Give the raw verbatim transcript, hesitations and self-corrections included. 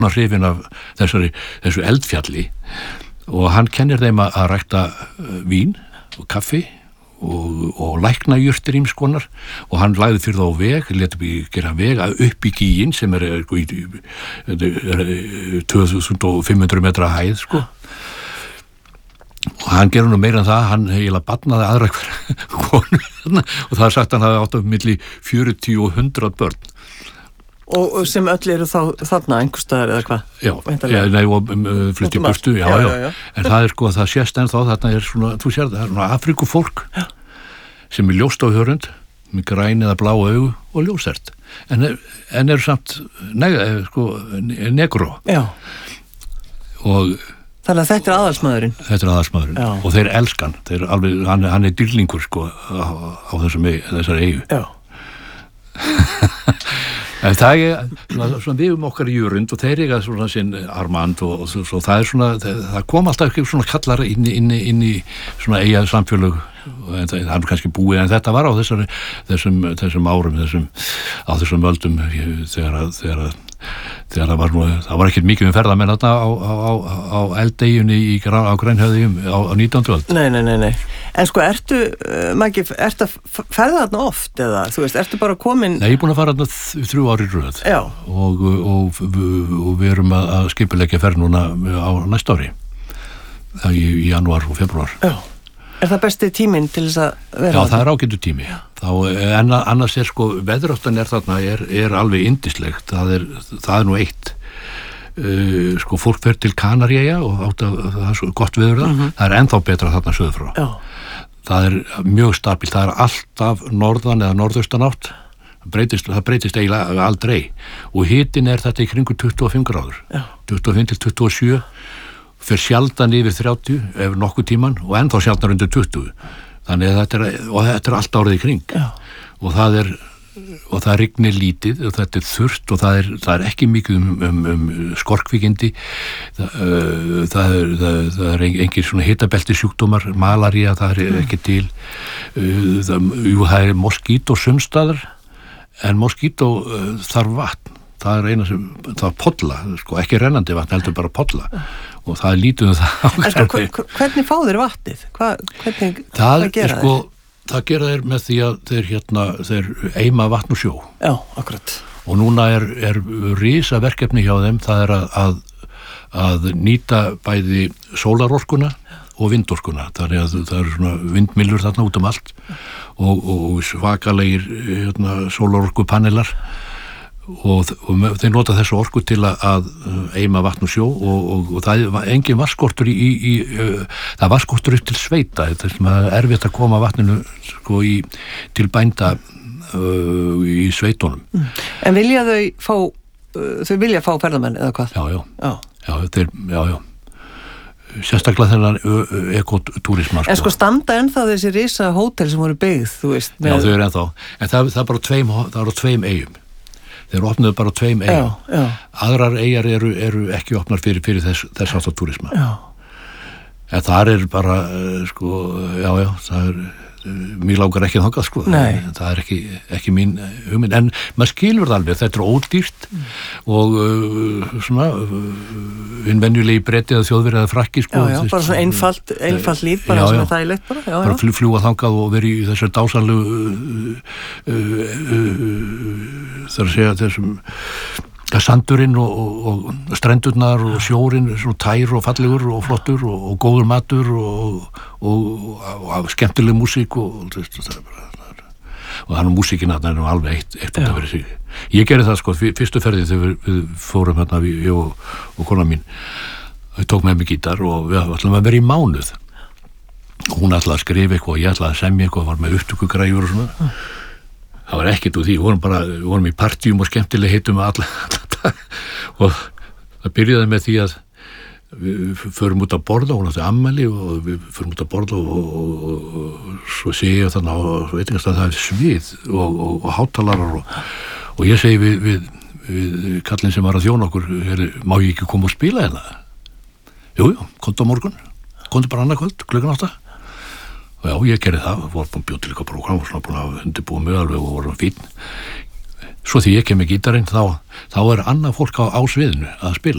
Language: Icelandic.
hrifinn af þessari, þessu eldfjalli og hann kennir þeim að rækta vín og kaffi og, og lækna jurtir ímskonar og hann lagði fyrir þá veg, leti gera veg upp í gíginn sem er, er, er, er tvö þúsund fimm hundruð metra hæð sko og hann gerði nú meira en það, hann eiginlega barnaði aðra hver konu og það er sagt að hann hafi átt af milli fjörutíu og hundrað börn og sem öll eru þá þarna einhvers staðar eða hvað? Já, ja, nei, og um, flytti í burtu, já, já, já, já, en það er sko, það sést ennþá, þarna er svona, þú sér það, það er svona Afríkufólk já. Sem er ljóst á hörund, með græn eða blá augu og ljósert, en, en er samt, neg, sko, negró. Já. Og þannig að þetta er aðalsmaðurinn. Þetta er aðalsmaðurinn, já. Og þeir elskan, þeir alveg, hann, hann er dýrlingur, sko, á, á þessum, þessari eigu. Já. En það er svona, svona við um okkar jörund og þeir eiga svona sinn Armand og, og svo, svo það er svona, það, það kom alltaf ekki svona kallar inn í, inn í, inn í svona eiga samfélög en það, það er kannski búið en þetta var á þessari, þessum, þessum árum, þessum, á þessum völdum þegar að, þegar að, þegar það var nú, það var ekkert mikið um ferðamenn þarna á, á, á, á eldeginni í, á Grænhöfðum á, á nítjándu öld. Nei, nei, nei, nei. En sko, ertu, uh, Maggi, ertu að ferða þarna oft eða, þú veist, ertu bara komin... Nei, ég er búin að fara þarna þrjú ári röð. Já. Og, og, og, og við erum að skipuleggja ferð núna á næsta ári. Það í, í janúar og februar. Já. Er það besti tíminn til þess að vera? Já, það er ágætu tími. Þá, en annars er sko, veðráttan er þarna, er, er alveg yndislegt. Það er, það er nú eitt. Uh, sko, fólk fer til Kanaríeyja og átt að það er svo gott veður það. Mm-hmm. Það er ennþá betra þarna söður frá. Já. Það er mjög stabilt. Það er alltaf norðan eða norðaustanátt. Það breytist, það breytist eiginlega aldrei. Og hitinn er þetta í kringu tuttugu og fimm gráður. Já. tuttugu og fimm til tuttugu og sjö. Fer sjaldan yfir þrjátíu ef nokkuð tíman og ennþá sjaldan undir tuttugu þannig að þetta er, og þetta er allt árið í kring já. Og það er og það rignir lítið og þetta er þurrt og það er, það er ekki mikið um, um, um skorkvíkindi það, uh, það er, það, það er engin svona hitabelti sjúkdómar malaría, það er mm. ekki til uh, það, jú, það er moskító sumstaðar en moskító uh, þarf vatn það er eina sem, það er polla sko, ekki rennandi vatn, heldur bara polla og það er lítið um það en sko, hvernig fá þeir vatnið? Hva, hvernig, það, hvað gera sko, þeir? Það gera þeir með því að þeir hérna, þeir eima vatn og sjó já, akkurat og núna er, er risa verkefni hjá þeim það er að, að, að nýta bæði sólarorkuna og vindorkuna, þannig að það eru svona vindmyllur þarna út um allt og, og svakalegir hérna, sólarorkupanelar og, og þeir nota þessu orku til að, að eima vatn og sjó og, og, og það er engin vatnskortur í, í, í uh, það er vatnskortur upp til sveita þetta er sem að erfitt að koma vatninu sko í, til bænda uh, í sveitunum mm. En vilja þau fá uh, þau vilja fá ferðamenn eða hvað? Já, já, já, já, þeir, já, já sérstaklega þennan ekotúrisma sko. En sko standa ennþá þessi risa hótel sem voru byggð, þú veist með... Já, þau eru ennþá, en það, það er bara tveim það eru tveim eigum þeir opnuðu bara tveim eigum já, já. Aðrar eigar eru, eru ekki opnar fyrir, fyrir þess, þess aftur túrisma já. En þar er bara sko, já, já, það er mér langar ekki þangað sko Nei. Það er ekki, ekki mín hugmynd en maður skilur það alveg, þetta er ódýrt mm. og uh, svona innvenjulegi bretti eða þjóðveri eða frakki sko já, já, bara svona einfalt, einfalt líf bara já, sem er þægilegt bara, já, bara fl- fljúga þangað og veri í þessar dásanlegu uh, uh, uh, þar að segja þessum sandurinn og, og, og strendurnar og sjórin svona tær og fallegur og flottur og, og góður matur og, og, og, og skemmtileg músík og, og það er bara og þannig músíkin að það er nú alveg eitt, eitt út af verið sig. Ég gerði það sko fyrstu ferði þegar við, við fórum hérna við, ég og, og kona mín við tók með mig gítar og við ætlum að vera í mánuð og hún ætlaði að skrifa eitthvað og ég ætlaði að semja eitthvað og var með upptökugræjur og svona mm. Það var ekkert úr því, við vorum bara, við vorum í partíum og skemmtileg hittum alla, alla dag og það byrjaði með því að við förum út að borða, hún átti ammæli og við förum út að borða og, og, og, og svo segi ég þannig á veitingastað það er svið og, og, og hátalarar og, og ég segi við, við, við kallinn sem var að þjóna okkur, er, má ég ekki koma og spila hérna? Jú, jú, komdu á morgun, komdu bara annað kvöld, klukkan átta. Og já, ég gerði það, við vorum búin til eitthvað prógram og svona búin að undirbúa mig alveg og vorum fín. Svo því ég kem með gítarinn, þá, þá er annað fólk á, á sviðinu að spila.